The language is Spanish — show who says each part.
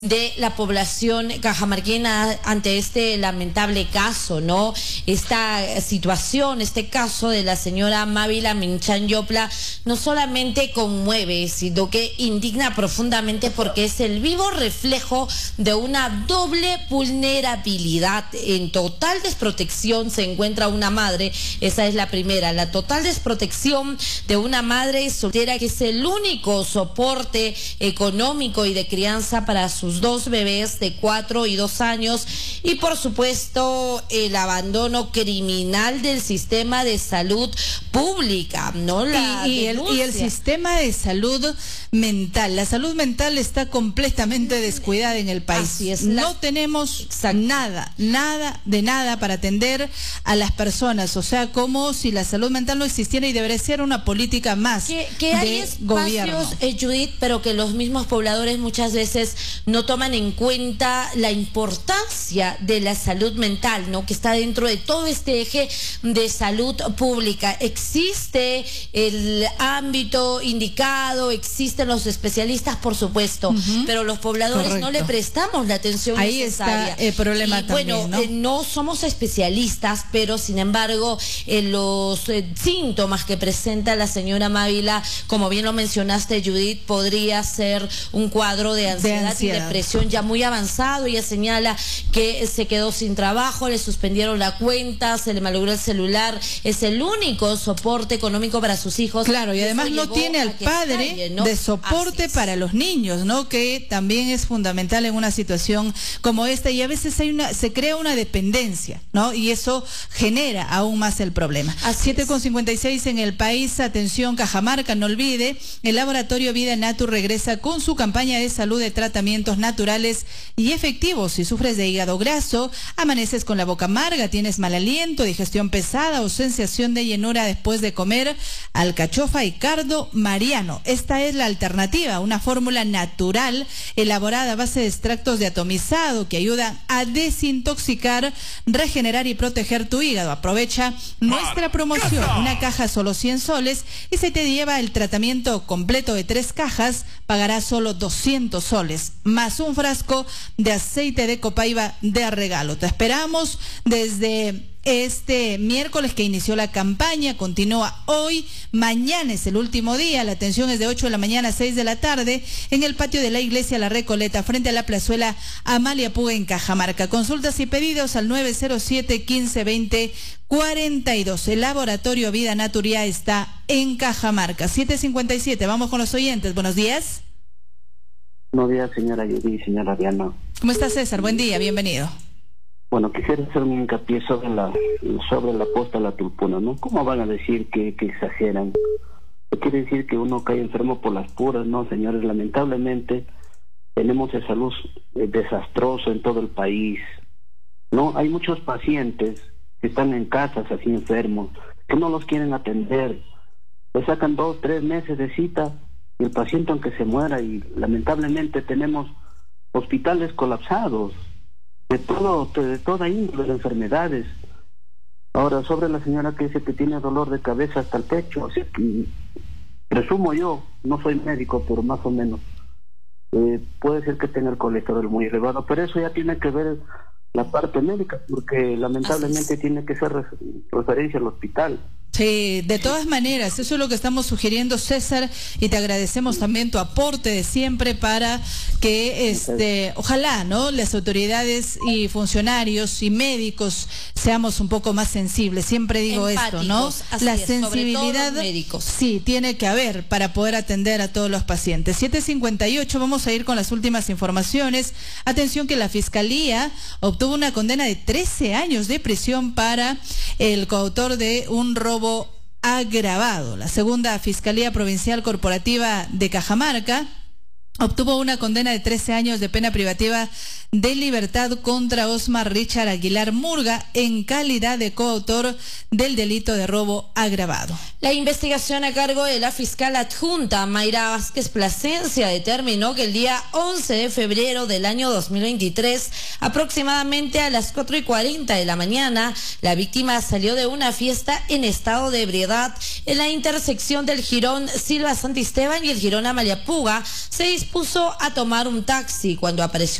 Speaker 1: de la población cajamarquina ante este lamentable caso, ¿no? Esta situación, este caso de la señora Mávila Minchán Yopla no solamente conmueve, sino que indigna profundamente porque es el vivo reflejo de una doble vulnerabilidad. En total desprotección se encuentra una madre, esa es la primera, la total desprotección de una madre soltera que es el único soporte económico y de crianza para sus dos bebés de 4 y 2 años, y por supuesto el abandono criminal del sistema de salud pública, ¿no?
Speaker 2: Y el sistema de salud mental. La salud mental está completamente descuidada en el país.
Speaker 1: Así es.
Speaker 2: No tenemos nada para atender a las personas. O sea, como si la salud mental no existiera y debería ser una política más
Speaker 1: que hay
Speaker 2: de
Speaker 1: espacios,
Speaker 2: gobierno.
Speaker 1: Judith, pero que los mismos pobladores muchas veces no toman en cuenta la importancia de la salud mental, ¿no? Que está dentro de todo este eje de salud pública. Existe el ámbito indicado, existen los especialistas, por supuesto, pero los pobladores
Speaker 2: Correcto.
Speaker 1: no le prestamos la atención necesaria.
Speaker 2: Ahí está el problema
Speaker 1: y,
Speaker 2: también,
Speaker 1: bueno,
Speaker 2: ¿no?
Speaker 1: No somos especialistas, pero sin embargo los síntomas que presenta la señora Mávila, como bien lo mencionaste, Judith, podría ser un cuadro de ansiedad y depresión ya muy avanzado. Ella señala que se quedó sin trabajo, le suspendieron la cuenta, se le malogró el celular, es el único soporte económico para sus hijos.
Speaker 2: Claro, y además no tiene al padre de soporte para los niños, ¿no? Que también es fundamental en una situación como esta, y a veces se crea una dependencia, ¿no? Y eso genera aún más el problema. 7:56 en el país. Atención, Cajamarca, no olvide, el laboratorio Vida Natu regresa con su campaña de salud de tratamientos naturales y efectivos. Si sufres de hígado graso, amaneces con la boca amarga, tienes mal aliento, digestión pesada o sensación de llenura después de comer, alcachofa y cardo mariano. Esta es la alternativa, una fórmula natural elaborada a base de extractos de atomizado que ayudan a desintoxicar, regenerar y proteger tu hígado. Aprovecha nuestra promoción, una caja solo 100 soles y se te lleva el tratamiento completo de 3 cajas, pagarás solo 200 soles, más un frasco de aceite de copaiba de regalo. Te esperamos desde este miércoles que inició la campaña, continúa hoy, mañana es el último día, la atención es de 8 de la mañana a 6 de la tarde en el patio de la iglesia La Recoleta, frente a la plazuela Amalia Puga en Cajamarca. Consultas y pedidos al 907-1520-42. El laboratorio Vida Naturia está en Cajamarca. 7:57, vamos con los oyentes. Buenos días.
Speaker 3: Buenos días, señora Yuri, señora Diana.
Speaker 2: ¿Cómo está, César? Buen día, bienvenido.
Speaker 3: Bueno, quisiera hacer un hincapié sobre la posta de la tulpuna, ¿no? ¿Cómo van a decir que exageran? Quiere decir que uno cae enfermo por las puras, ¿no, señores? Lamentablemente tenemos el salud desastroso en todo el país, ¿no? Hay muchos pacientes que están en casas así enfermos, que no los quieren atender, le sacan 2, 3 meses de cita y el paciente aunque se muera, y lamentablemente tenemos hospitales colapsados de toda índole de enfermedades. Ahora, sobre la señora que dice que tiene dolor de cabeza hasta el pecho, o sea, presumo yo, no soy médico, pero más o menos, puede ser que tenga el colesterol muy elevado, pero eso ya tiene que ver la parte médica, porque lamentablemente tiene que ser referencia al hospital.
Speaker 2: Sí, de todas maneras, eso es lo que estamos sugiriendo, César, y te agradecemos también tu aporte de siempre para que, ojalá, ¿no?, las autoridades y funcionarios y médicos seamos un poco más sensibles. Siempre digo esto, ¿no? La sensibilidad, sí, tiene que haber para poder atender a todos los pacientes. 7:58, vamos a ir con las últimas informaciones. Atención que la Fiscalía obtuvo una condena de 13 años de prisión para el coautor de un robo agravado. La segunda Fiscalía Provincial Corporativa de Cajamarca obtuvo una condena de 13 años de pena privativa de libertad contra Osmar Richard Aguilar Murga en calidad de coautor del delito de robo agravado.
Speaker 1: La investigación a cargo de la fiscal adjunta Mayra Vázquez Plasencia determinó que el día 11 de febrero del año 2023, aproximadamente a las 4:40 de la mañana, la víctima salió de una fiesta en estado de ebriedad en la intersección del jirón Silva Santisteban y el jirón Amalia Puga. Se dispuso a tomar un taxi cuando apareció